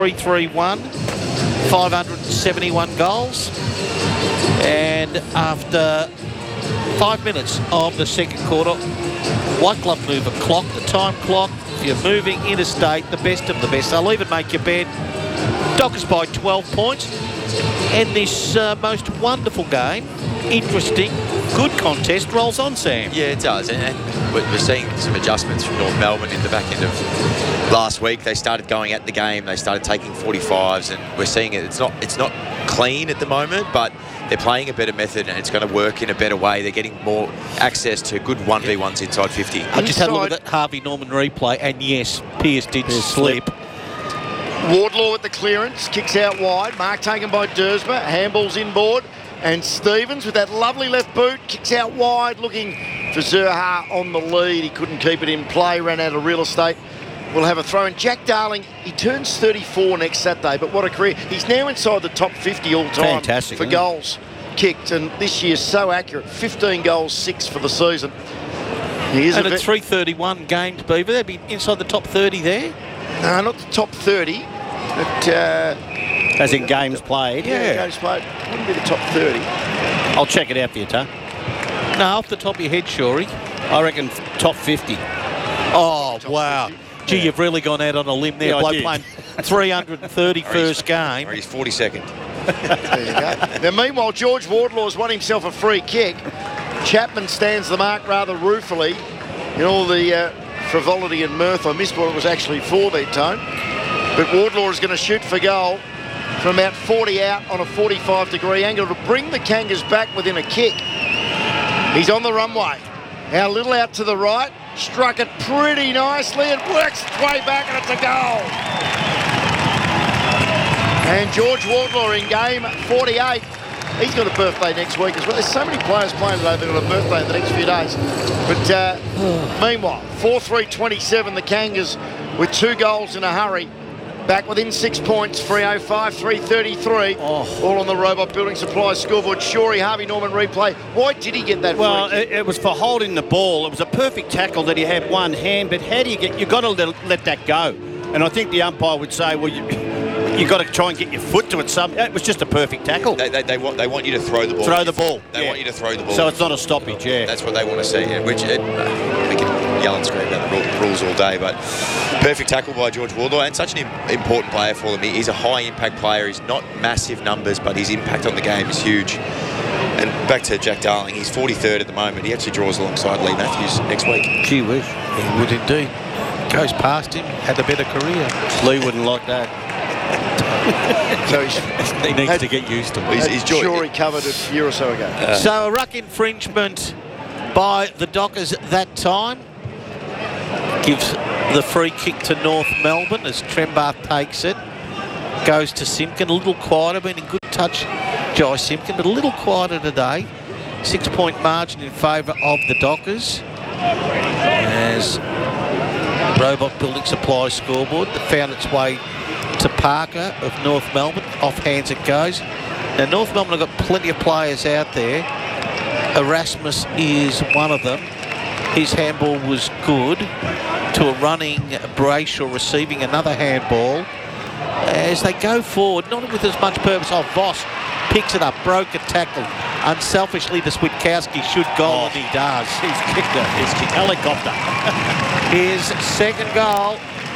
3-3-1, 571 goals. And after 5 minutes of the second quarter, White Glove Mover clock, the time clock. If you're moving interstate, the best of the best. They'll even make your bed. Dockers by 12 points. And this most wonderful game, interesting, good contest rolls on, Sam. Yeah, it does. And we're seeing some adjustments from North Melbourne in the back end of last week. They started going at the game. They started taking 45s, and we're seeing it. It's not clean at the moment, but they're playing a better method, and it's going to work in a better way. They're getting more access to good 1v1s inside 50. I just had a look at that Harvey Norman replay, and yes, Pearce did slip. Wardlaw with the clearance, kicks out wide. Mark taken by Dersma, handball's inboard. And Stevens with that lovely left boot, kicks out wide, looking for Zerha on the lead. He couldn't keep it in play, ran out of real estate. We'll have a throw in. Jack Darling, he turns 34 next Saturday, but what a career. He's now inside the top 50 all time for goals kicked, and this year's so accurate. 15 goals, 6 for the season. And a 331 game to Beaver. They'd be inside the top 30 there. No, not the top 30, but... as in games played? Yeah, games played. Wouldn't be the top 30. I'll check it out for you, Tuh. No, off the top of your head, Shorey. I reckon top 50. Oh, wow. 50. Gee, you've really gone out on a limb there. Yeah, Bloke playing 331st game. Or he's 42nd. There you go. Now, meanwhile, George Wardlaw's won himself a free kick. Chapman stands the mark rather ruefully in all the frivolity and mirth. I missed what it was actually for there, Tone. But Wardlaw is going to shoot for goal from about 40 out on a 45-degree angle to bring the Kangas back within a kick. He's on the runway. Now a little out to the right. Struck it pretty nicely. It works its way back and it's a goal. And George Wardlaw in game 48. He's got a birthday next week as well. There's so many players playing today that have got a birthday in the next few days. But meanwhile, 4-3-27, the Kangas with 2 goals in a hurry. Back within 6 points, 305, 333. All on the Robot Building Supplies scoreboard. Shorey, Harvey Norman replay. Why did he get that Well, free kick? it was for holding the ball. It was a perfect tackle that he had one hand, but how do you get... You've got to let that go. And I think the umpire would say, well, you've got to try and get your foot to it. It was just a perfect tackle. They want you to throw the ball. Throw the ball. They want you to throw the ball. So it's not a stoppage, yeah. That's what they want to see. Which we can yell and scream about the rules all day, but perfect tackle by George Wardlaw, and such an important player for them. He's a high-impact player. He's not massive numbers, but his impact on the game is huge. And back to Jack Darling, he's 43rd at the moment. He actually draws alongside Lee Matthews next week. Gee whiz. He would indeed. Goes past him, had a better career. Lee wouldn't like that. So he needs to get used to it. He's Shorey covered a year or so ago. So a ruck infringement by the Dockers that time. Gives the free kick to North Melbourne as Trembath takes it. Goes to Simpkin, a little quieter, been in good touch, Jai Simpkin, but a little quieter today. 6-point margin in favour of the Dockers. As Robot Building Supply scoreboard that found its way to Parker of North Melbourne. Off hands it goes. Now North Melbourne have got plenty of players out there. Erasmus is one of them. His handball was good to a running Brayshaw receiving another handball. As they go forward, not with as much purpose. Oh, Voss picks it up, broken tackle. Unselfishly, the Switkowski should goal, and he does. He's kicked it. He's kicked helicopter. His second goal.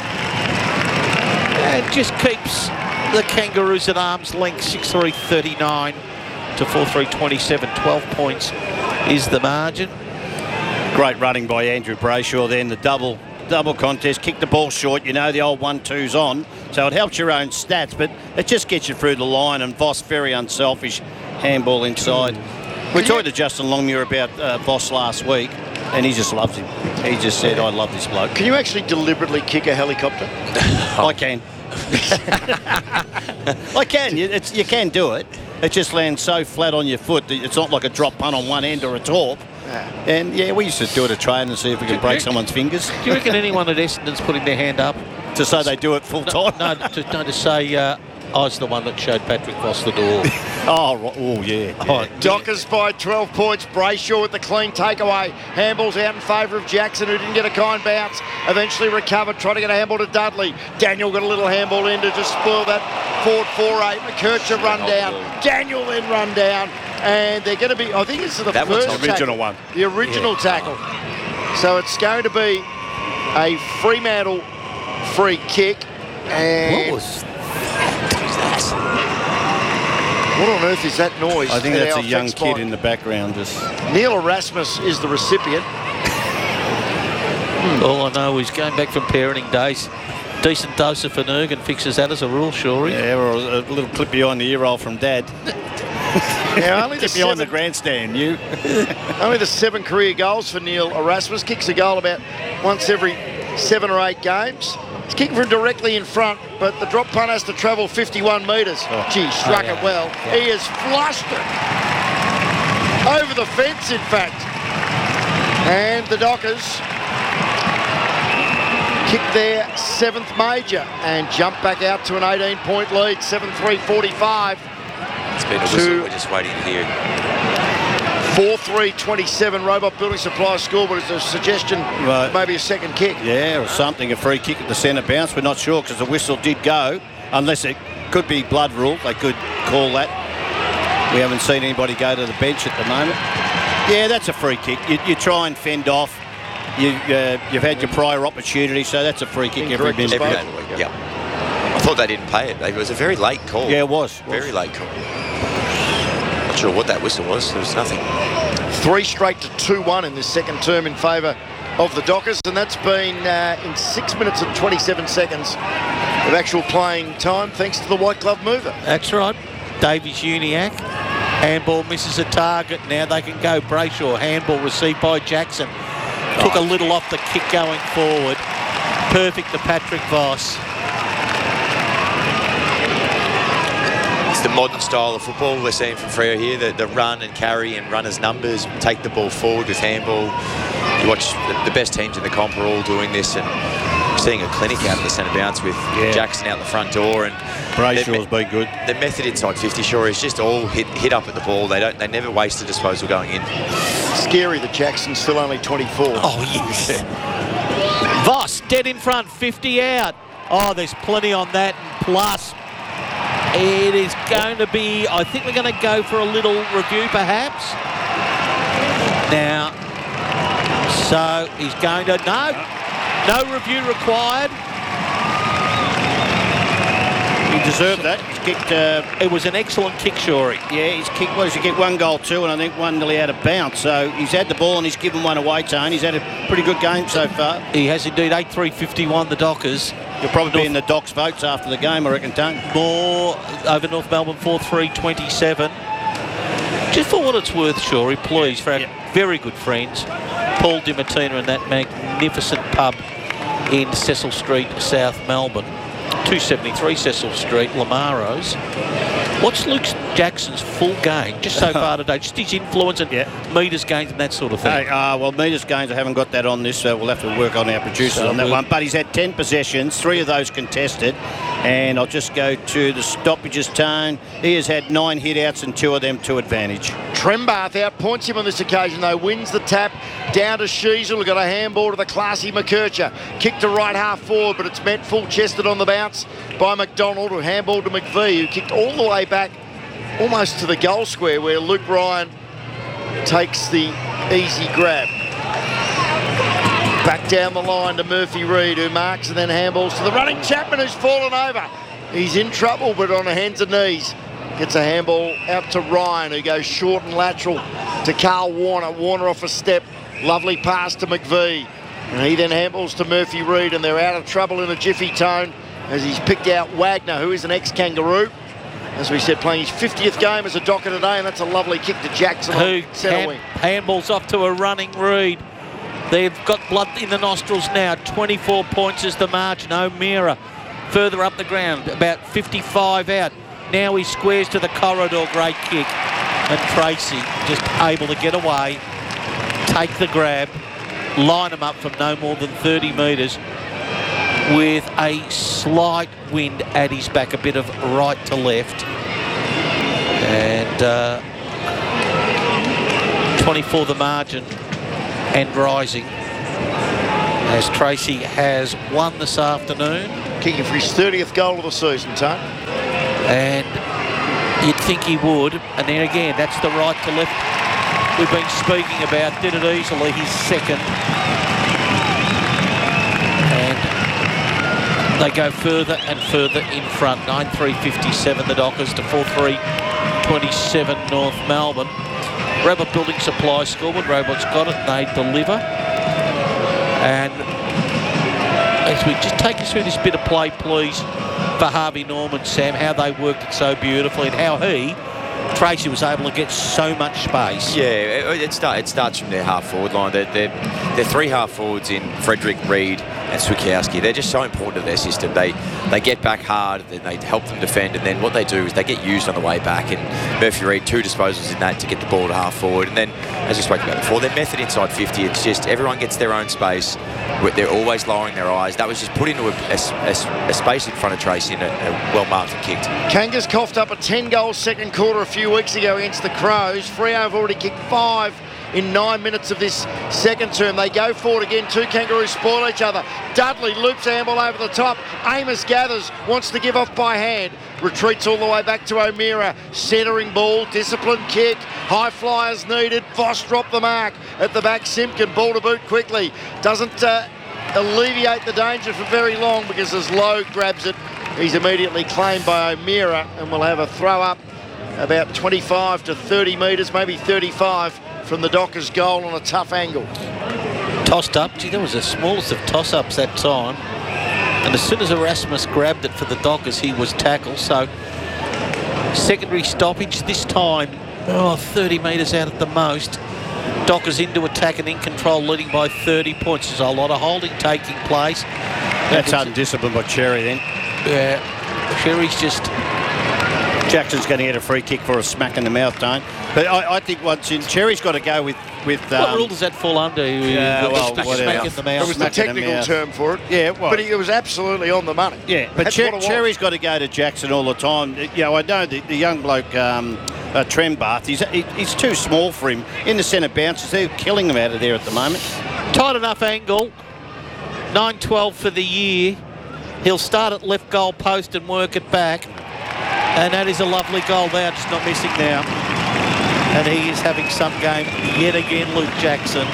And just keeps the Kangaroos at arm's length. 6-3-39 to 4-3-27. 12 points is the margin. Great running by Andrew Brayshaw then. The double contest. Kicked the ball short. You know, the old 1-2's on. So it helps your own stats, but it just gets you through the line. And Voss, very unselfish. Handball inside. We talked to Justin Longmuir about Voss last week, and he just loves him. He just said, I love this bloke. Can you actually deliberately kick a helicopter? I can. I can. You can do it. It just lands so flat on your foot that it's not like a drop punt on one end or a torp. Yeah. And yeah, we used to do it at train and see if we could break someone's fingers. Do you reckon anyone at Essendon's putting their hand up to say they do it full time? No, to say I was the one that showed Patrick Voss the door. Yeah. Dockers by 12 points. Brayshaw with the clean takeaway. Handball's out in favour of Jackson, who didn't get a kind bounce. Eventually recovered, trying to get a handball to Dudley. Daniel got a little handball in to just spoil that forward 4-8. McKercher run down. Daniel then run down. And they're going to be, I think it's the first tackle. Original one. The original tackle. So it's going to be a Fremantle free kick. And what on earth is that noise? I think at that's our a young fixed kid line? in the background. Just Neil Erasmus is the recipient. All I know is going back from parenting days, decent dose of Finnegan fixes that as a rule, Shorey. yeah, or a little clip behind the ear roll from Dad. Now only the, Clip behind the seven, grandstand. You. only the 7 career goals for Neil Erasmus. Kicks a goal about once every 7 or 8 games. He's kicking from directly in front, but the drop punt has to travel 51 metres. Gee, struck it well. He has flushed it over the fence, in fact. And the Dockers kick their 7th major and jump back out to an 18-point lead, 7-3-45. It's been a whistle. We're just waiting to hear. 4-3-27 Robot Building Supply score, but it's a suggestion Right. maybe a second kick. Yeah, or something, a free kick at the centre bounce. We're not sure because the whistle did go, unless it could be blood rule. They could call that. We haven't seen anybody go to the bench at the moment. Yeah, that's a free kick. You try and fend off. You've had your prior opportunity, so that's a free kick every Incorrect minute. Every disposal. day. Yeah. I thought they didn't play it. It was a very late call. Yeah, it was. Very late call. Not sure what that whistle was. There was nothing. 3 straight to 2-1 in this second term in favour of the Dockers, and that's been in 6 minutes and 27 seconds of actual playing time, thanks to the white glove mover. That's right. Davies Uniac. Handball misses a target. Now they can go. Brayshaw. Handball received by Jackson. Took a little off the kick going forward. Perfect to Patrick Voss. It's the modern style of football we're seeing from Freo here, the run and carry and runners' numbers, take the ball forward with handball. You watch the best teams in the comp are all doing this, and seeing a clinic out of the centre bounce with Jackson out the front door, and Brayshaw's been good. the method inside 50 sure is just all hit up at the ball. They never waste a disposal going in. Scary that Jackson's still only 24. Oh, yes. Voss, dead in front, 50 out. Oh, there's plenty on that, and plus it is going to be, I think we're going to go for a little review perhaps. Now, so he's going to, no review required. He deserved that. He's kicked. It was an excellent kick, Shorey. Yeah, he's kicked. Well, he's kicked 1 goal, 2, and I think 1 nearly out of bounds. So he's had the ball and he's given 1 away, Tone. He's had a pretty good game so far. He has indeed. 8-3-51 the Dockers. You'll probably be in the Docks votes after the game, I reckon, Tone. More over North Melbourne, 4-3-27. Just for what it's worth, Shorey, please, for our very good friends, Paul DiMartina and that magnificent pub in Cecil Street, South Melbourne, 273 Cecil Street, Lamaro's. What's Luke Jackson's full game just so far today? Just his influence and metres gains and that sort of thing. Hey, well, metres gains, I haven't got that on this, so we'll have to work on our producers on that one. But he's had 10 possessions, 3 of those contested. And I'll just go to the stoppages, Tone. He has had 9 hit-outs and 2 of them to advantage. Trembath outpoints him on this occasion, though. Wins the tap down to Sheasel, who got a handball to the classy McKercher. Kick to right half forward, but it's met full-chested on the bounce by McDonald, who handballed to McVie, who kicked all the way back almost to the goal square, where Luke Ryan takes the easy grab. Back down the line to Murphy Reid, who marks and then handballs to the running Chapman, who's fallen over. He's in trouble, but on hands and knees. Gets a handball out to Ryan, who goes short and lateral to Carl Warner. Warner off a step. Lovely pass to McVie. And he then handballs to Murphy Reid, and they're out of trouble in a jiffy, Tone, as he's picked out Wagner, who is an ex-Kangaroo. As we said, playing his 50th game as a Docker today, and that's a lovely kick to Jackson Who on centre wing. handballs off to a running Reid. They've got blood in the nostrils now. 24 points is the margin. O'Meara further up the ground, about 55 out. Now he squares to the corridor, great kick. And Tracy just able to get away, take the grab, line him up from no more than 30 metres. with a slight wind at his back, a bit of right to left. And 24 the margin and rising, as Tracy has won this afternoon. Kicking for his 30th goal of the season, Tone. And you'd think he would. And then again, that's the right to left we've been speaking about. Did it easily, his second. And they go further and further in front. 9.3.57 the Dockers to 4.3.27 North Melbourne. Robot Building Supply scoreboard. Robot's got it. They deliver. And as we just take us through this bit of play, please, for Harvey Norman, Sam, how they worked it so beautifully and how Tracy was able to get so much space. Yeah, it starts from their half-forward line. They're three half-forwards in Frederick, Reid and Swikowski. They're just so important to their system. They get back hard, then they help them defend, and then what they do is they get used on the way back. And Murphy Reid, 2 disposals in that to get the ball to half-forward. And then, as we spoke about before, their method inside 50, it's just everyone gets their own space. They're always lowering their eyes. That was just put into a space in front of Tracy and well-marked and kicked. Kangas coughed up a 10-goal second quarter a few weeks ago against the Crows. Freo have already kicked 5 in 9 minutes of this second term. They go forward again. 2 Kangaroos spoil each other. Dudley loops handball over the top. Amos gathers, wants to give off by hand. Retreats all the way back to O'Meara. Centering ball, disciplined kick. High flyers needed. Voss dropped the mark at the back. Simpkin, ball to boot quickly. Doesn't alleviate the danger for very long, because as Lowe grabs it, he's immediately claimed by O'Meara, and will have a throw up about 25 to 30 metres, maybe 35 from the Dockers' goal on a tough angle. Tossed up. Gee, that was the smallest of toss-ups that time. And as soon as Erasmus grabbed it for the Dockers, he was tackled. So secondary stoppage this time, 30 metres out at the most. Dockers into attack and in control, leading by 30 points. There's a lot of holding taking place. That's undisciplined by Cherry then. Yeah, Cherry's just... Jackson's going to get a free kick for a smack in the mouth, don't. But I think once in, Cherry's got to go with what rule does that fall under? Smack in the mouth. It was the technical term for it. Yeah, it was. But it was absolutely on the money. Yeah, but Cherry's got to go to Jackson all the time. You know, I know the young bloke, Trembath, he's too small for him. In the centre bounces, they're killing him out of there at the moment. Tight enough angle. 9-12 for the year. He'll start at left goal post and work it back. And that is a lovely goal there, just not missing now. And he is having some game yet again, Luke Jackson.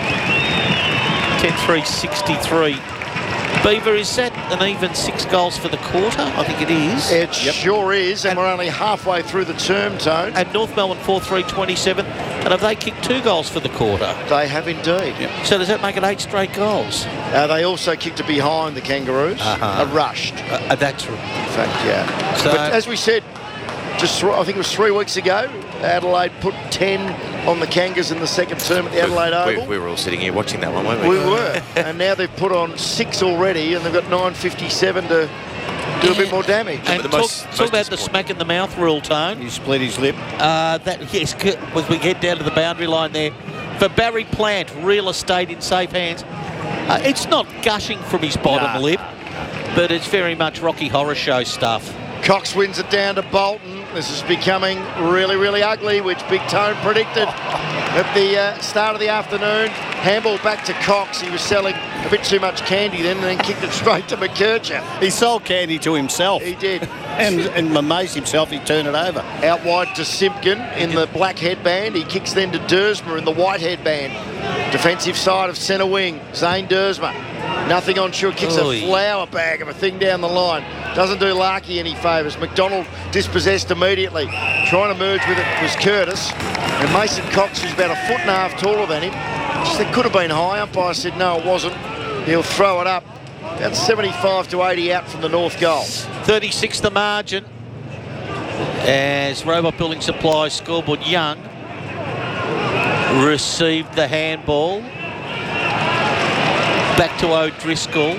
10-3-63. Beaver, is that an even 6 goals for the quarter? I think it is. It sure is, and we're only halfway through the term, Tone. And North Melbourne 4-3-27. And have they kicked 2 goals for the quarter? They have indeed. Yep. So does that make it 8 straight goals? They also kicked it behind the Kangaroos. Rushed. That's right. In fact, yeah. So, but as we said, I think it was 3 weeks ago, Adelaide put 10 on the Kangas in the second term at the Adelaide Oval. We were all sitting here watching that one, weren't we? We were. And now they've put on 6 already, and they've got 9.57 to do a bit more damage. And talk about the smack in the mouth rule, Tone. He split his lip. Yes, as we get down to the boundary line there. For Barry Plant, real estate in safe hands. It's not gushing from his bottom lip, but it's very much Rocky Horror Show stuff. Cox wins it down to Bolton. This is becoming really, really ugly, which Big Tone predicted at the start of the afternoon. Handball back to Cox. He was selling a bit too much candy then, and then kicked it straight to McKercher. He sold candy to himself. He did. and amazed himself, he turned it over. Out wide to Simpkin in the black headband. He kicks then to Dersma in the white headband. Defensive side of centre wing, Zane Dersma. Nothing on shore, kicks a flower bag of a thing down the line. Doesn't do Larkey any favours. McDonald dispossessed immediately. Trying to merge with it was Curtis. And Mason Cox, who's about 1.5 foot taller than him, just it could have been high. Umpire said no, it wasn't. He'll throw it up. About 75 to 80 out from the north goal. 36 the margin. As Robot Building Supply scoreboard, Young received the handball. Back to O'Driscoll.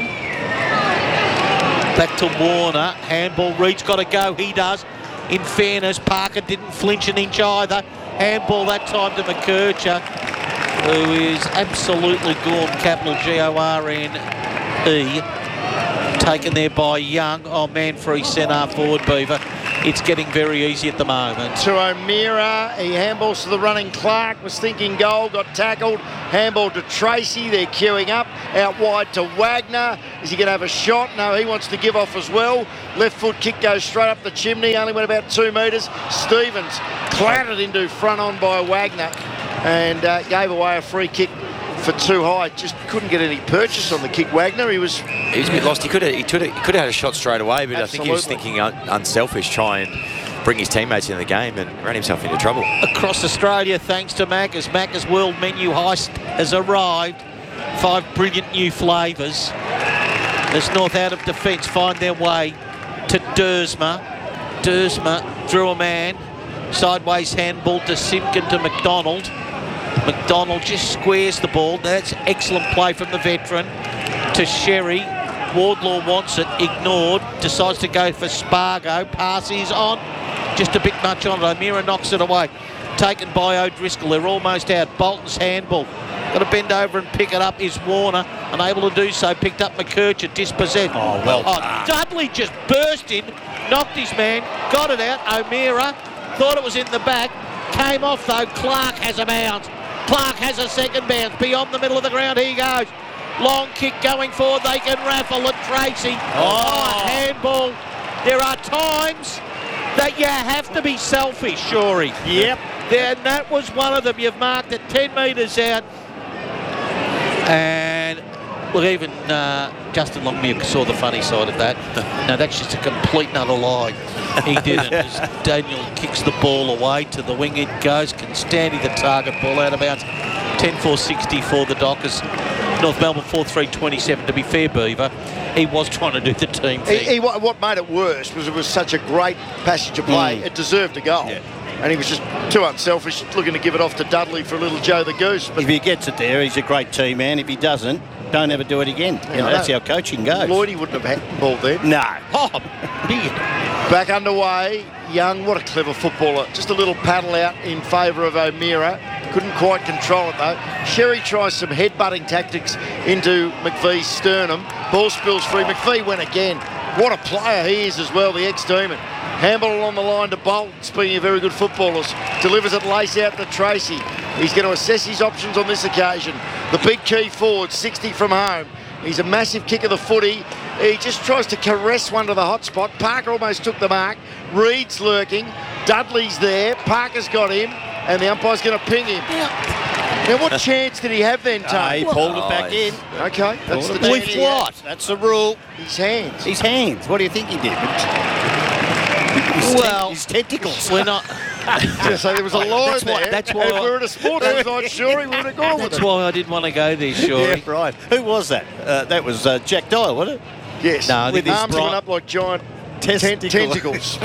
Back to Warner. Handball. Reed's got to go. He does. In fairness, Parker didn't flinch an inch either. Handball that time to McKercher, who is absolutely gorn, capital Gorne. Taken there by Young. Oh, man free centre forward, Beaver. It's getting very easy at the moment. To O'Meara, he handballs to the running Clark, was thinking goal, got tackled, handball to Tracy, they're queuing up, out wide to Wagner. Is he going to have a shot? No, he wants to give off as well. Left foot kick goes straight up the chimney, only went about 2 metres. Stevens clattered into front on by Wagner and gave away a free kick for too high. Just couldn't get any purchase on the kick, Wagner. He was a bit lost. He could have had a shot straight away, but I think he was thinking unselfish, try and bring his teammates into the game, and ran himself into trouble. Across Australia, thanks to Macca's World Menu Heist has arrived. 5 brilliant new flavours. As North out of defence find their way to Dersma. Dersma drew a man. Sideways handball to Simpkin to McDonald. McDonald just squares the ball. That's excellent play from the veteran to Sherry. Wardlaw wants it, ignored, decides to go for Spargo. Pass is on, just a bit much on it. O'Meara knocks it away. Taken by O'Driscoll. They're almost out. Bolton's handball. Got to bend over and pick it up is Warner. Unable to do so. Picked up McKercher, dispossessed. Oh, well done. Dudley just burst in, knocked his man, got it out. O'Meara thought it was in the back. Came off though. Clark has a bounce. Clark has a second bounce. Beyond the middle of the ground he goes. Long kick going forward. They can raffle at Tracy. Oh, handball. There are times that you have to be selfish, Shorey. Yep. And that was one of them. You've marked it 10 metres out. And look, even Justin Longmuir saw the funny side of that. No, that's just a complete and utter lie. He didn't. As Daniel kicks the ball away to the wing, it goes. Constanti the target, ball out of bounds. 10-4-60 for the Dockers. North Melbourne 4-3-27. To be fair, Beaver, he was trying to do the team thing. What made it worse was it was such a great passage of play. It deserved a goal. Yeah. And he was just too unselfish, looking to give it off to Dudley for a little Joe the Goose. But if he gets it there, he's a great team man. If he doesn't, don't ever do it again. That's how coaching goes. Lloydie wouldn't have handballed then. No. Oh, big. Back underway. Young, what a clever footballer. Just a little paddle out in favour of O'Meara. Couldn't quite control it though. Sherry tries some headbutting tactics into McVee's sternum. Ball spills free. McVee went again. What a player he is as well, the ex-demon. Handball along the line to Bolton, speaking of very good footballers. Delivers it lace out to Tracy. He's going to assess his options on this occasion. The big key forward, 60 from home. He's a massive kick of the footy. He just tries to caress one to the hot spot. Parker almost took the mark. Reed's lurking. Dudley's there. Parker's got him. And the umpire's going to ping him. Now, what chance did he have then, Tony? He pulled it back in. Okay. That's the with what? That's the rule. His hands. His hands. What do you think he did? His tentacles. We're not. So there was a line there. That's why. If we were at a sport, I was not sure he would have gone with it. That's why I didn't want to go there, Shorey. Yeah, right. Who was that? That was Jack Dyer, wasn't it? Yes. No, with his arms went up like giant tentacles.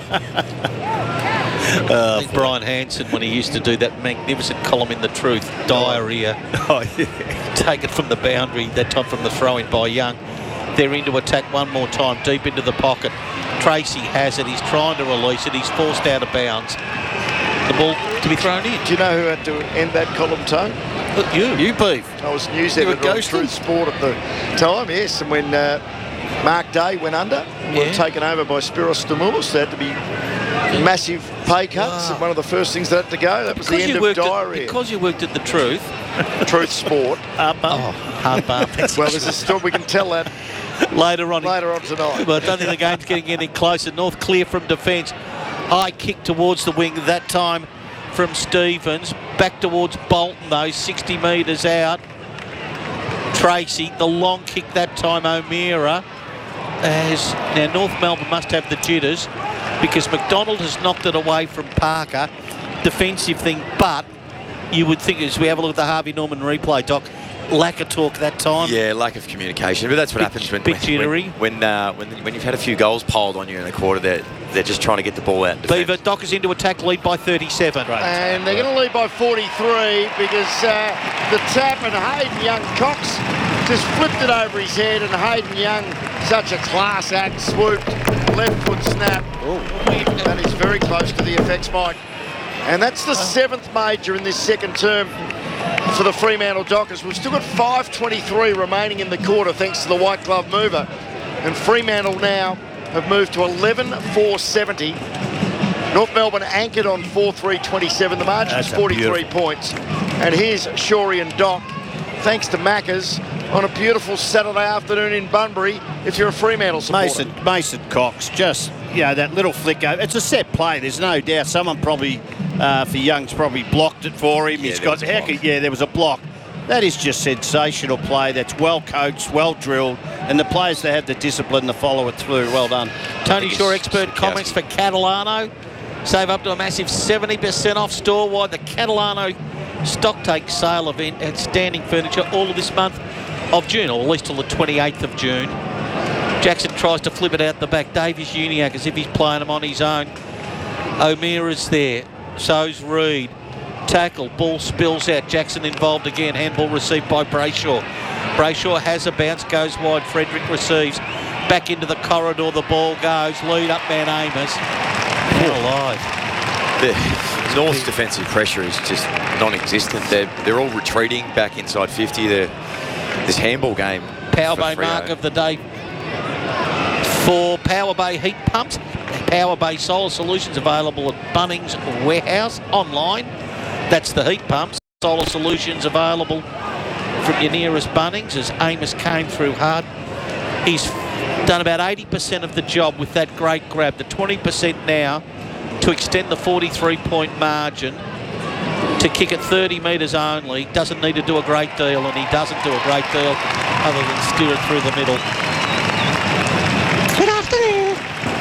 Brian Hanson, when he used to do that magnificent column in The Truth, diarrhea. Oh, yeah. Taken from the boundary, that time from the throw-in by Young. They're into attack one more time, deep into the pocket. Tracy has it. He's trying to release it. He's forced out of bounds. The ball to be thrown in. Do you know who had to end that column, Tone? You, Beef. I was news editor on Truth Sport at the time, yes. And when Mark Day went under, we were taken over by Spiros Stamoulis. There had to be massive pay cuts, and one of the first things that had to go, that was the end of diarrhea. Because you worked at The Truth. Truth Sport. Hard bar. Well, there's a story, we can tell that later on tonight. But I don't think the game's getting any closer. North clear from defence. High kick towards the wing, that time from Stevens. Back towards Bolton, though, 60 metres out. Tracy, the long kick that time, O'Meara. Now, North Melbourne must have the jitters because McDonald has knocked it away from Parker. Defensive thing, but you would think as we have a look at the Harvey Norman replay, Doc, lack of talk that time. Yeah, lack of communication. But that's what happens when you've had a few goals piled on you in a quarter. They're just trying to get the ball out. Beaver, Dockers into attack, lead by 37. Right. And they're going to lead by 43 because the tap and Hayden Young Cox just flipped it over his head, and Hayden Young, such a class act, swooped, left foot snap. That is very close to the effects, Mike. And that's the 7th major in this second term for the Fremantle Dockers. We've still got 5:23 remaining in the quarter thanks to the white glove mover. and Fremantle now have moved to 11-4-70. North Melbourne anchored on 4-3-27. The margin is 43 points. And here's Shorey and Doc, thanks to Macca's, on a beautiful Saturday afternoon in Bunbury, if you're a Fremantle supporter. Mason Cox, just, that little flick over. It's a set play, there's no doubt. Someone probably, for Young's probably blocked it for him. There was a block. That is just sensational play. That's well coached, well drilled, and the players that have the discipline to follow it through. Well done. Tony Shaw expert comments for Catalano. Save up to a massive 70% off store-wide. The Catalano Stocktake sale event, outstanding furniture, all of this month of June, or at least till the 28th of June. Jackson tries to flip it out the back. Davies Uniacke as if he's playing him on his own. O'Meara's there. So's Reed. Tackle, ball spills out. Jackson involved again. Handball received by Brayshaw. Brayshaw has a bounce, goes wide. Frederick receives. Back into the corridor, the ball goes. Lead up man Amos. Alive. The North's defensive pressure is just non-existent. They're all retreating back inside 50. This handball game. Power Bay mark of the day for Power Bay heat pumps. Power Bay solar solutions available at Bunnings Warehouse online. That's the heat pumps. Solar solutions available from your nearest Bunnings as Amos came through hard. He's done about 80% of the job with that great grab. The 20% now to extend the 43-point margin to kick it 30 metres only. Doesn't need to do a great deal, and he doesn't do a great deal other than steer it through the middle. Good afternoon.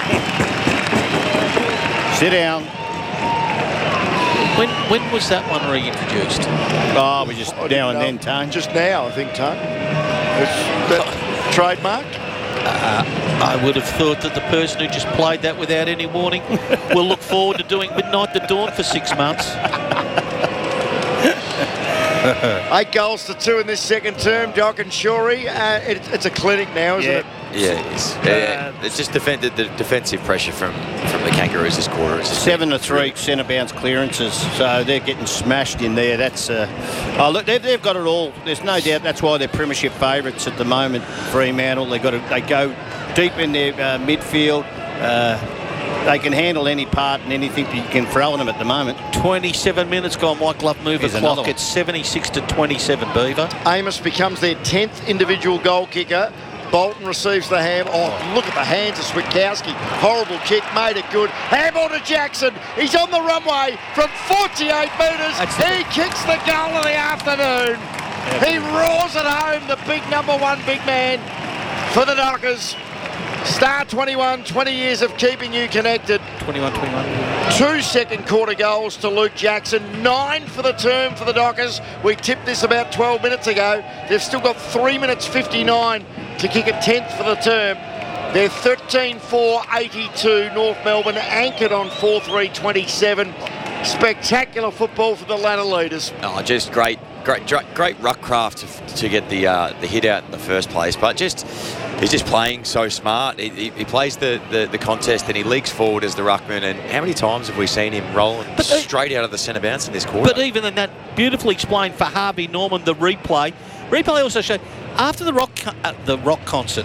Sit down. When was that one reintroduced? Oh, we just now and then, Tone. Just now, I think, Tone. Is that trademarked? I would have thought that the person who just played that without any warning will look forward to doing Midnight to Dawn for 6 months. 8 goals to 2 in this second term, Doc and Shorey. It's a clinic now, isn't it? Yeah, it is. It's just defended the defensive pressure from the Kangaroos this quarter. 7-3 centre bounce clearances, so they're getting smashed in there. That's look, they've got it all. There's no doubt that's why they're premiership favourites at the moment. Fremantle, they go deep in their midfield. They can handle any part and anything that you can throw at them at the moment. 27 minutes gone, White Glove move the clock. It's 76-27, Beaver. Amos becomes their 10th individual goal kicker. Bolton receives the ham. Oh, look at the hands of Switkowski. Horrible kick, made it good. Handball to Jackson. He's on the runway from 48 metres. He kicks the goal of the afternoon. He roars it home, the big number 1 big man for the Dockers. Star 21, 20 years of keeping you connected. 21-21. 2 second quarter goals to Luke Jackson. 9 for the term for the Dockers. We tipped this about 12 minutes ago. They've still got 3 minutes 59 to kick a 10th for the term. They're 13-4-82. North Melbourne anchored on 4-3-27. Spectacular football for the ladder leaders. Oh, just great ruck craft to get the hit out in the first place. But he's just playing so smart. He plays the contest and he leaks forward as the ruckman. And how many times have we seen him rolling straight out of the centre bounce in this quarter? But even in that, beautifully explained for Harvey Norman, the replay. Replay also showed after the ruck contest,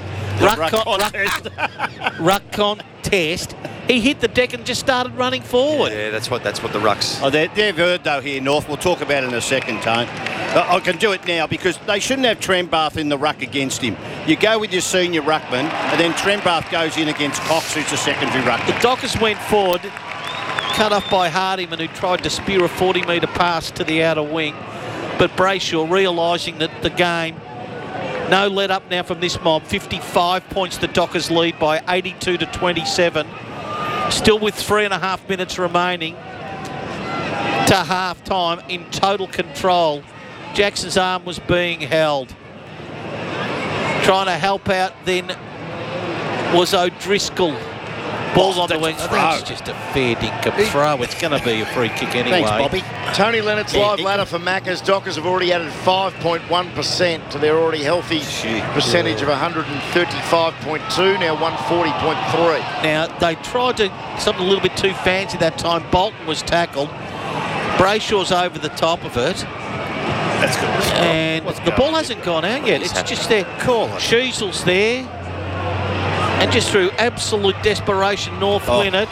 he hit the deck and just started running forward. Yeah, that's what the rucks. Oh, they've heard though here, North. We'll talk about it in a second, Tone. I can do it now because they shouldn't have Trembath in the ruck against him. You go with your senior ruckman, and then Trembath goes in against Cox, who's a secondary ruckman. The Dockers went forward, cut off by Hardiman, who tried to spear a 40-metre pass to the outer wing. But Brayshaw, realising that the game, no let up now from this mob. 55 points the Dockers lead by 82-27. Still with 3.5 minutes remaining to half-time in total control. Jackson's arm was being held. Trying to help out then was O'Driscoll. Ball on the wing. I think it's just a fair dinkum throw. It's going to be a free kick anyway. Thanks, Bobby. Tony Lennox live ladder for Macca's. Dockers have already added 5.1% to their already healthy percentage of 135.2, now 140.3. Now, they tried to something a little bit too fancy that time. Bolton was tackled. Brayshaw's over the top of it. That's good. And the ball hasn't gone out yet. It's just there. Call it. Sheasel's there. And just through absolute desperation, North win it.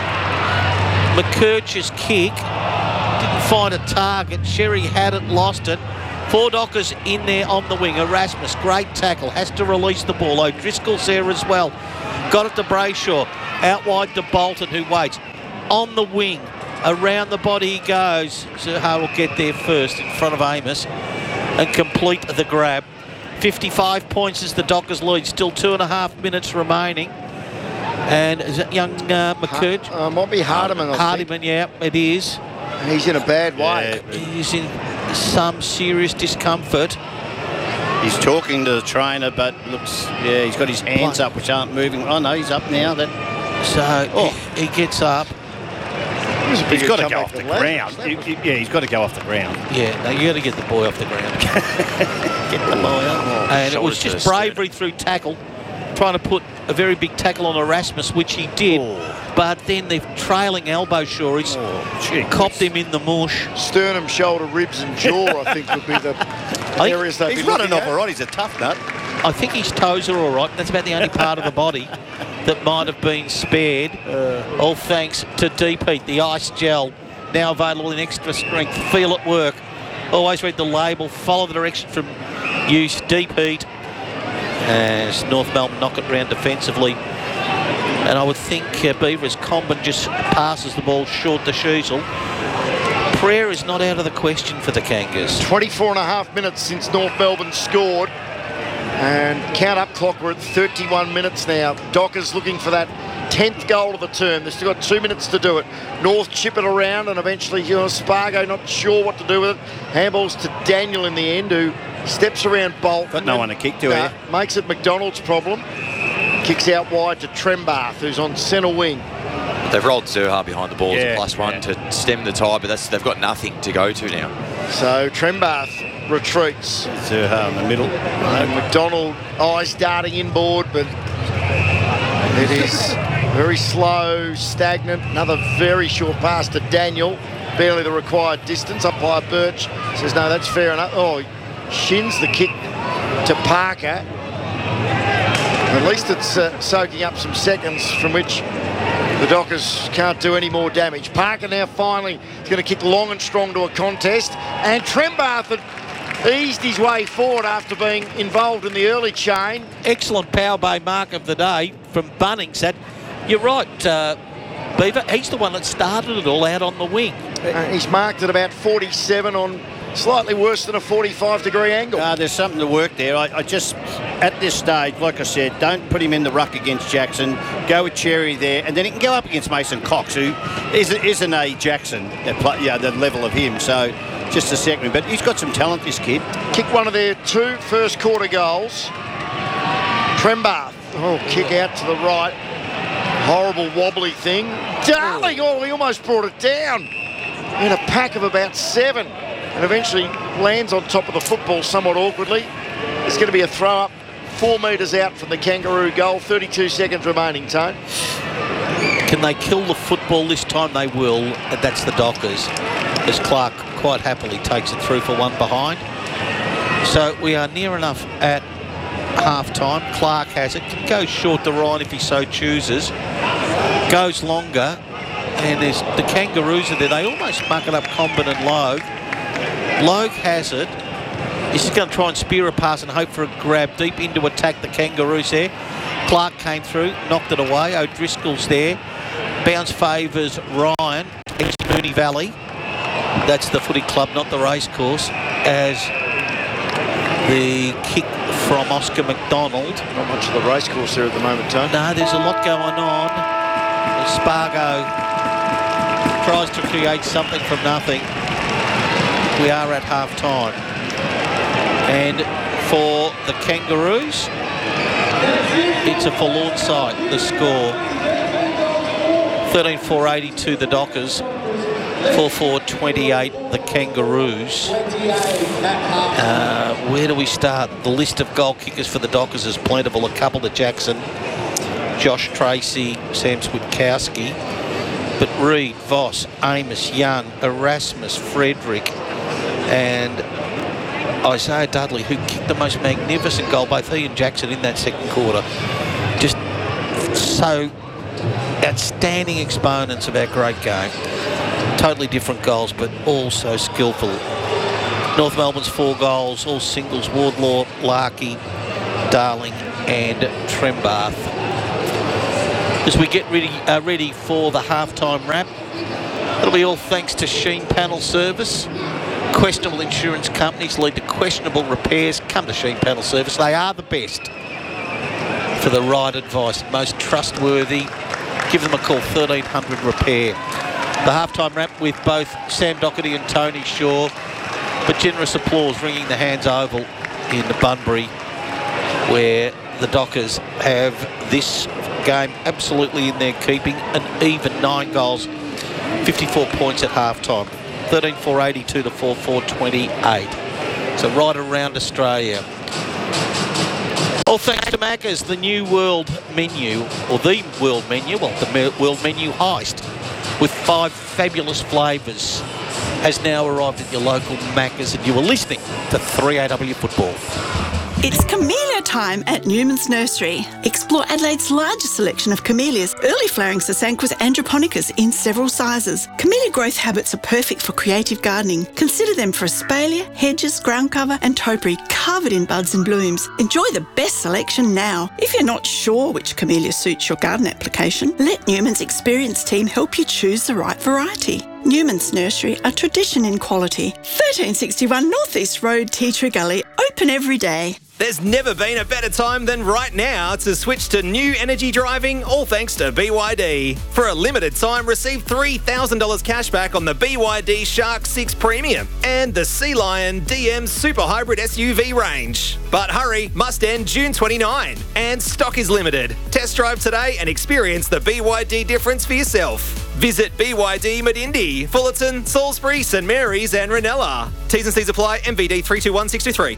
McKercher's kick didn't find a target. Sherry had it, lost it. 4 Dockers in there on the wing. Erasmus, great tackle, has to release the ball. O'Driscoll's there as well. Got it to Brayshaw. Out wide to Bolton, who waits. On the wing, around the body he goes. Zerha will get there first in front of Amos and complete the grab. 55 points is the Dockers lead. Still 2.5 minutes remaining. And is it young McKercher? Might be Hardiman, I think. Hardiman, yeah, it is. He's in a bad way. Yeah. He's in some serious discomfort. He's talking to the trainer, but looks, he's got his hands up, which aren't moving. Oh, no, he's up now. So he gets up. He's got to go off the ground. He's got to go off the ground. Yeah, no, you got to get the boy off the ground. Get the boy up. And it was just bravery through tackle, trying to put a very big tackle on Erasmus, which he did. But then the trailing elbow shores copped him in the mush. Sternum, shoulder, ribs and jaw, I think, would be the areas they'd be He's running looking off at. all right. He's a tough nut. I think his toes are all right. That's about the only part of the body that might have been spared. All thanks to Deep Heat, the ice gel, now available in extra strength. Feel it work. Always read the label, follow the direction from use. Deep Heat. As North Melbourne knock it round defensively. And I would think Beavers Comben just passes the ball short to Sheasel. Prayer is not out of the question for the Kangas. 24.5 minutes since North Melbourne scored. And count up clock, we're at 31 minutes now. Dockers looking for that 10th goal of the term. They've still got 2 minutes to do it. North chip it around and eventually Spargo not sure what to do with it. Handballs to Daniel in the end, who steps around Bolt. Got no one to kick to here. Makes it McDonald's problem. Kicks out wide to Trembath, who's on centre wing. They've rolled Zerha behind the ball as a +1 yeah. to stem the tide, but they've got nothing to go to now. So Trembath retreats. Zerha in the middle. And McDonald eyes darting inboard, but it is very slow, stagnant. Another very short pass to Daniel. Barely the required distance. Umpire Birch says, no, that's fair enough. Oh, he shins the kick to Parker. At least it's soaking up some seconds from which the Dockers can't do any more damage. Parker now finally is going to kick long and strong to a contest. And Trembath had eased his way forward after being involved in the early chain. Excellent power bay mark of the day from Bunnings. That you're right, Beaver. He's the one that started it all out on the wing. He's marked at about 47 on slightly worse than a 45-degree angle. There's something to work there. I just, at this stage, like I said, don't put him in the ruck against Jackson. Go with Cherry there, and then he can go up against Mason Cox, who isn't a Jackson at the level of him. So just a second, but he's got some talent, this kid. Kick one of their 2 first quarter goals. Trembath, kick out to the right. Horrible wobbly thing. Darling, he almost brought it down in a pack of about 7. And eventually lands on top of the football somewhat awkwardly. It's going to be a throw up 4 metres out from the Kangaroo goal. 32 seconds remaining, Tone. Can they kill the football this time? They will. And that's the Dockers, as Clark quite happily takes it through for one behind. So we are near enough at half-time. Clark has it. Can go short to Ryan if he so chooses. Goes longer. And there's the Kangaroos are there. They almost muck it up Comben and Logue. Logue has it. He's just going to try and spear a pass and hope for a grab deep into attack the Kangaroos there. Clark came through, knocked it away. O'Driscoll's there. Bounce favours Ryan, ex-Mooney Valley. That's the footy club, not the racecourse. As the kick from Oscar McDonald. Not much of the racecourse there at the moment, Tone. No, there's a lot going on. Spargo tries to create something from nothing. We are at half-time. And for the Kangaroos, it's a forlorn sight, the score. 13-4-82 the Dockers, 4-4-28 the Kangaroos. Where do we start? The list of goal kickers for the Dockers is plentiful. A couple to Jackson, Josh Tracy, Sam Switkowski. But Reid, Voss, Amos, Young, Erasmus, Frederick, and Isaiah Dudley, who kicked the most magnificent goal, both he and Jackson in that second quarter. Just so outstanding exponents of our great game. Totally different goals, but all so skillful. North Melbourne's 4 goals, all singles: Wardlaw, Larkey, Darling and Trembath. As we get ready for the halftime wrap, it'll be all thanks to Sheen Panel Service. Questionable insurance companies lead to questionable repairs. Come to Sheen Panel Service. They are the best for the right advice, most trustworthy. Give them a call, 1300 Repair. The halftime wrap with both Sam Doherty and Tony Shaw, but generous applause ringing the Hands Oval in Bunbury, where the Dockers have this game absolutely in their keeping. An even 9 goals, 54 points at halftime. 13-4-82 to 4-4-28. So right around Australia. All thanks to Macca's, the new world menu, or the world menu, well, the world menu heist with 5 fabulous flavours has now arrived at your local Macca's, and you are listening to 3AW Football. It's camellia time at Newman's Nursery. Explore Adelaide's largest selection of camellias, early flowering Sasanquas androponicas in several sizes. Camellia growth habits are perfect for creative gardening. Consider them for espalier, hedges, ground cover and topiary covered in buds and blooms. Enjoy the best selection now. If you're not sure which camellia suits your garden application, let Newman's experienced team help you choose the right variety. Newman's Nursery, a tradition in quality. 1361 North East Road, Tea Tree Gully, open every day. There's never been a better time than right now to switch to new energy driving, all thanks to BYD. For a limited time, receive $3,000 cash back on the BYD Shark 6 Premium and the Sea Lion DM Super Hybrid SUV range. But hurry, must end June 29, and stock is limited. Test drive today and experience the BYD difference for yourself. Visit BYD Medindi, Fullerton, Salisbury, St Mary's and Ranella. T's and C's apply. MVD 321623.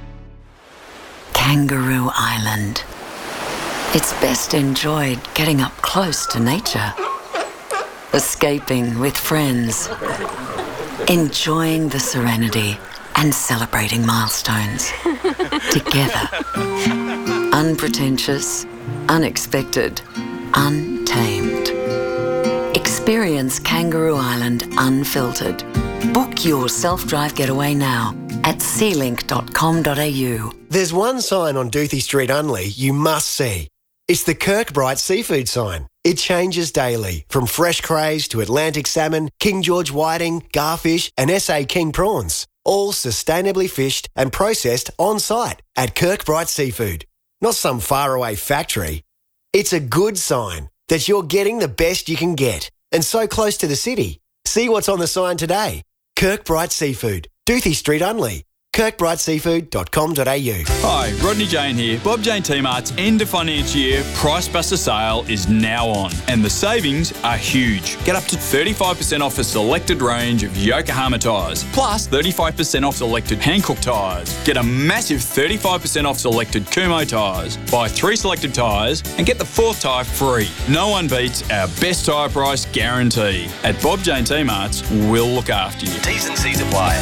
Kangaroo Island. It's best enjoyed getting up close to nature, escaping with friends, enjoying the serenity and celebrating milestones together. Unpretentious, unexpected, untamed. Experience Kangaroo Island unfiltered. Book your self-drive getaway now at sealink.com.au. There's one sign on Doothie Street, Unley, you must see. It's the Kirkbride seafood sign. It changes daily, from fresh crays to Atlantic salmon, King George whiting, garfish and SA King prawns. All sustainably fished and processed on-site at Kirkbride Seafood. Not some faraway factory. It's a good sign that you're getting the best you can get, and so close to the city. See what's on the sign today. Kirkbride Seafood, Doothie Street, Unley. kirkbrideseafood.com.au. Hi, Rodney Jane here. Bob Jane T-Mart's end of financial year Price Buster sale is now on, and the savings are huge. Get up to 35% off a selected range of Yokohama tyres, plus 35% off selected Hankook tyres. Get a massive 35% off selected Kumho tyres. Buy 3 selected tyres and get the 4th tyre free. No one beats our best tyre price guarantee. At Bob Jane T-Mart's, we'll look after you. T's and C's apply.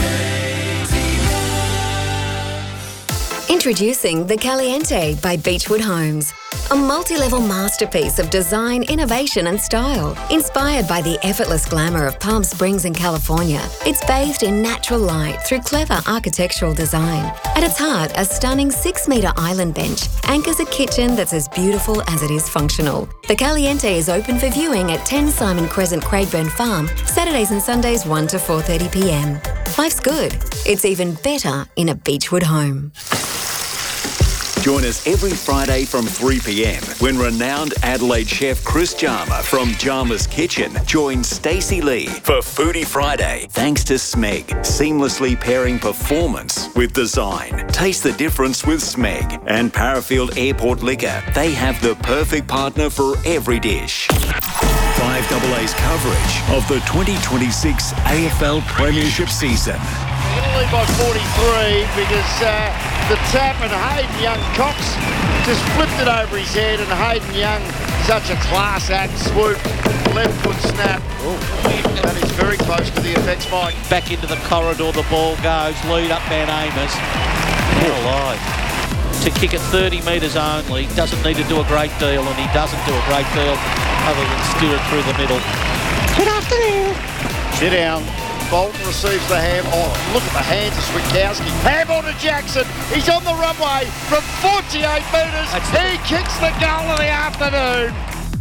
Introducing the Caliente by Beechwood Homes. A multi-level masterpiece of design, innovation and style. Inspired by the effortless glamour of Palm Springs in California, it's bathed in natural light through clever architectural design. At its heart, a stunning 6-metre island bench anchors a kitchen that's as beautiful as it is functional. The Caliente is open for viewing at 10 Simon Crescent, Craigburn Farm, Saturdays and Sundays 1 to 4:30pm. Life's good. It's even better in a Beechwood home. Join us every Friday from 3pm when renowned Adelaide chef Chris Jarma from Jarma's Kitchen joins Stacey Lee for Foodie Friday. Thanks to Smeg, seamlessly pairing performance with design. Taste the difference with Smeg and Parafield Airport Liquor. They have the perfect partner for every dish. 5AA's coverage of the 2026 AFL Premiership season. Going to lead by 43 because the tap and Hayden Young Cox just flipped it over his head, and Hayden Young, such a class act, swoop, left foot snap. That is very close to the effects, Mike. Back into the corridor, the ball goes, lead up Van Amers. They're alive. to kick at 30 metres only. Doesn't need to do a great deal, and he doesn't do a great deal other than steer it through the middle. Good afternoon. Sit down. Bolton receives the handball. Oh, look at the hands of Switkowski. Handball to Jackson. He's on the runway from 48 metres. He kicks the goal of the afternoon.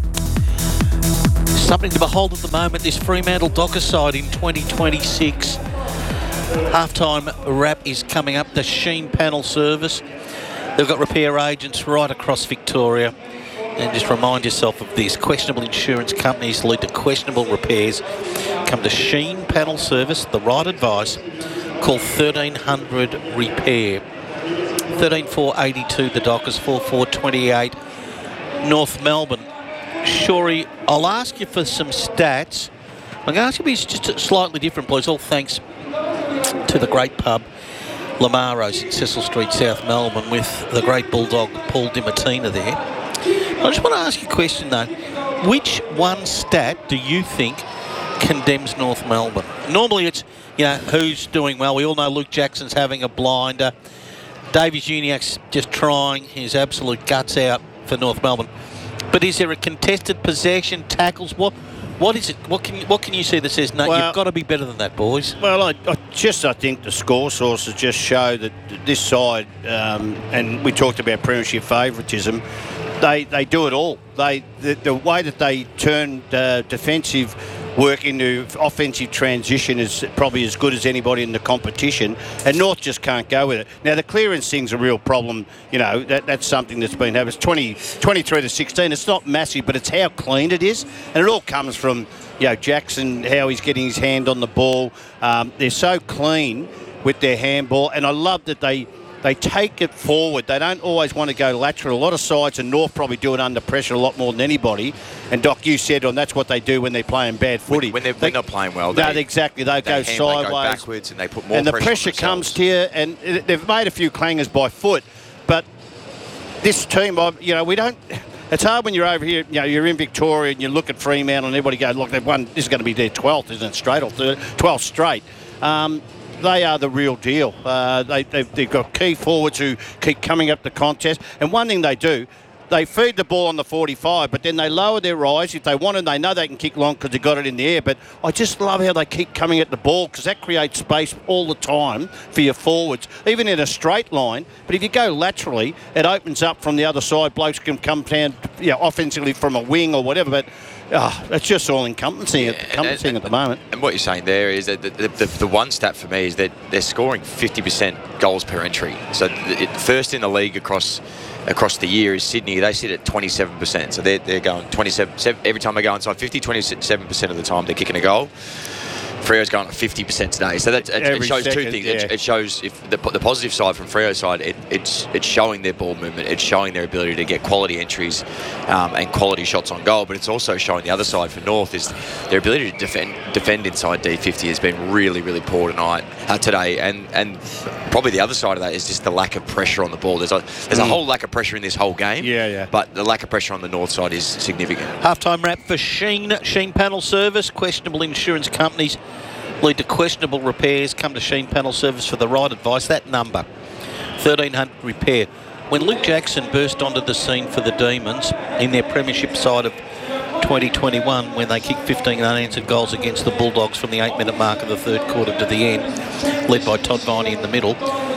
Something to behold at the moment, this Fremantle Dockers side in 2026. Halftime wrap is coming up. The Sheen panel service. They've got repair agents right across Victoria. And just remind yourself of this. Questionable insurance companies lead to questionable repairs. Come to Sheen Panel Service. The right advice. Call 1300 Repair. 13482 the Dockers, 4428 North Melbourne. Shorey, I'll ask you for some stats. I'm going to ask you just slightly different, please. All thanks to the great pub Lamaro's in Cecil Street, South Melbourne, with the great bulldog Paul DiMartina there. I just want to ask you a question though. Which one stat do you think condemns North Melbourne? Normally it's, who's doing well. We all know Luke Jackson's having a blinder. Davies Uniacke's just trying his absolute guts out for North Melbourne. But is there a contested possession, tackles? What is it? What can you see that says, no, you've got to be better than that, boys? Well, I think the score sources just show that this side, and we talked about premiership favouritism, they do it all. The way that they turn defensive work into offensive transition is probably as good as anybody in the competition, and North just can't go with it. Now, the clearance thing's a real problem. That's something that's been happening. It's 23 to 16. It's not massive, but it's how clean it is, and it all comes from Jackson, how he's getting his hand on the ball. They're so clean with their handball, and I love that they take it forward. They don't always want to go lateral. A lot of sides, and North probably do it under pressure a lot more than anybody. And Doc, you said that's what they do when they're playing bad footy. When they're not playing well. Exactly. They go sideways. They go backwards and they put more pressure on themselves. And the pressure comes to you, and they've made a few clangers by foot. But this team, we don't... It's hard when you're over here, you're in Victoria and you look at Fremantle and everybody goes, look, they've won, this is going to be their 12th, isn't it, straight, or 12th straight. They are the real deal. They've got key forwards who keep coming up the contest. And one thing they do, they feed the ball on the 45, but then they lower their rise. If they want it, they know they can kick long because they've got it in the air. But I just love how they keep coming at the ball because that creates space all the time for your forwards, even in a straight line. But if you go laterally, it opens up from the other side. Blokes can come down offensively from a wing or whatever. But it's just all encompassing at the moment. And what you're saying there is that the one stat for me is that they're scoring 50% goals per entry. So first in the league across the year is Sydney. They sit at 27%. So they're going 27 every time they go inside 50. 27% of the time they're kicking a goal. Freo's going at 50% today, so it shows two things. Yeah. It shows if the positive side from Freo's side, it's showing their ball movement, it's showing their ability to get quality entries and quality shots on goal. But it's also showing the other side for North is their ability to defend inside D50 has been really, really poor today. And probably the other side of that is just the lack of pressure on the ball. There's a whole lack of pressure in this whole game. Yeah. But the lack of pressure on the North side is significant. Halftime wrap for Sheen Panel Service. Questionable insurance companies lead to questionable repairs. Come to Sheen Panel Service for the right advice. That number, 1300 Repair. When Luke Jackson burst onto the scene for the Demons in their premiership side of 2021, when they kicked 15 unanswered goals against the Bulldogs from the 8-minute mark of the third quarter to the end, led by Todd Viney in the middle,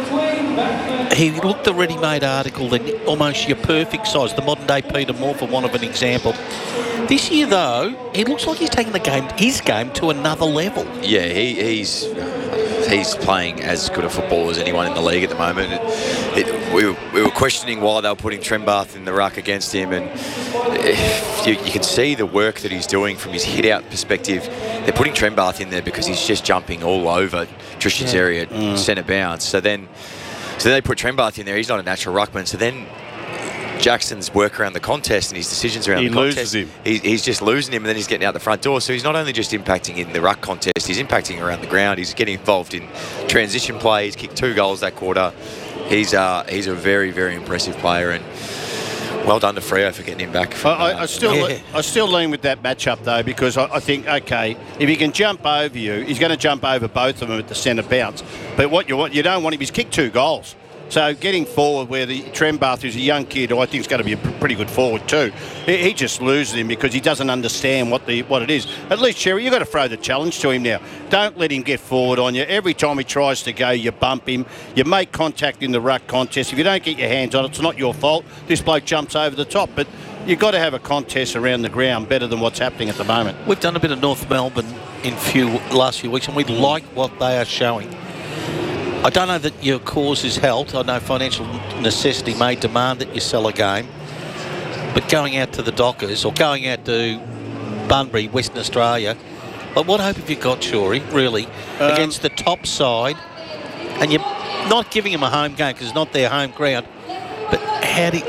he looked a ready-made article, that almost your perfect size, the modern-day Peter Moore, for want of an example. This year, though, it looks like he's taken his game to another level. Yeah, he's playing as good a football as anyone in the league at the moment. We were questioning why they were putting Trembath in the ruck against him, and you can see the work that he's doing from his hit-out perspective. They're putting Trembath in there because he's just jumping all over Tristan's area at centre bounce. So then they put Trembath in there. He's not a natural ruckman. So then Jackson's work around the contest and his decisions around the contest, he's just losing him, and then he's getting out the front door. So he's not only just impacting in the ruck contest, he's impacting around the ground. He's getting involved in transition play. He's kicked 2 goals that quarter. He's a very, very impressive player, and well done to Freo for getting him back. I still lean with that matchup though, because I think, okay, if he can jump over you, he's going to jump over both of them at the centre bounce. But what you don't want him is kick 2 goals. So getting forward where the Trembath, who's a young kid, who I think is going to be a pretty good forward too, he just loses him because he doesn't understand what it is. At least, Sherry, you've got to throw the challenge to him now. Don't let him get forward on you. Every time he tries to go, you bump him. You make contact in the ruck contest. If you don't get your hands on it, it's not your fault. This bloke jumps over the top. But you've got to have a contest around the ground better than what's happening at the moment. We've done a bit of North Melbourne in last few weeks, and we like what they are showing. I don't know that your cause is held. I know financial necessity may demand that you sell a game. But going out to the Dockers or going out to Bunbury, Western Australia, but what hope have you got, Shorey, really, against the top side? And you're not giving them a home game because it's not their home ground. But how do you...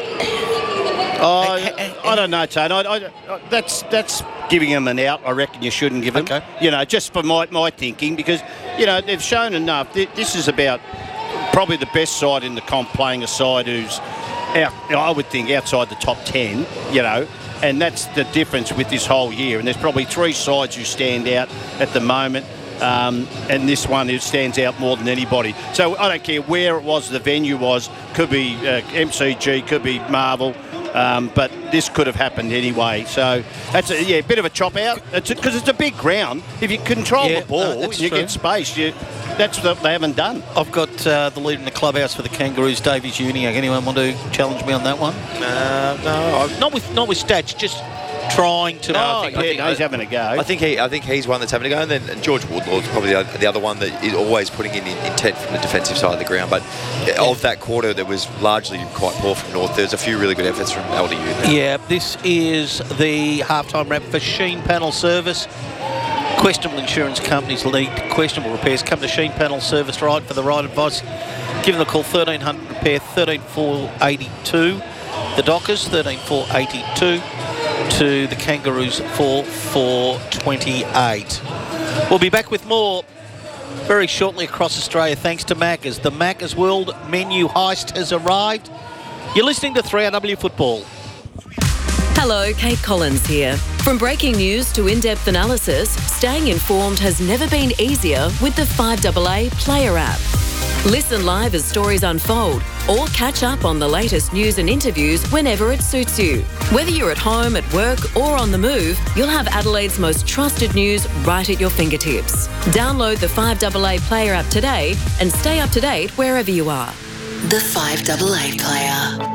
I don't know, Tone. That's giving them an out. I reckon you shouldn't give them. Okay. You know, just for my thinking, because, you know, they've shown enough. This is about probably the best side in the comp playing a side who's, I would think, outside the top 10, you know, and that's the difference with this whole year. And there's probably 3 sides who stand out at the moment. And this one, it stands out more than anybody. So I don't care where it was, the venue was. Could be MCG, could be Marvel. But this could have happened anyway. So that's a bit of a chop out. Because it's a big ground. If you control the ball, you get space. That's what they haven't done. I've got the leader in the clubhouse for the Kangaroos, Davies Uniacke. Anyone want to challenge me on that one? No. Not with stats, just trying to... I think he's having a go. I think he's one that's having a go, and then George Woodlaw's probably the other one that is always putting in intent from the defensive side of the ground. But of that quarter that was largely quite poor from North, there's a few really good efforts from LDU there. Yeah, this is the halftime wrap for Sheen Panel Service. Questionable insurance companies lead questionable repairs. Come to Sheen Panel Service for the right advice. Give them a call, 1300 repair, 13482. The Dockers, 13482. To the Kangaroos, 4428. We'll be back with more very shortly across Australia, thanks to Macca's. The Macca's World Menu Heist has arrived. You're listening to 3RW Football. Hello, Kate Collins here. From breaking news to in-depth analysis, staying informed has never been easier with the 5AA Player app. Listen live as stories unfold or catch up on the latest news and interviews whenever it suits you. Whether you're at home, at work or on the move, you'll have Adelaide's most trusted news right at your fingertips. Download the 5AA Player app today and stay up to date wherever you are. The 5AA Player.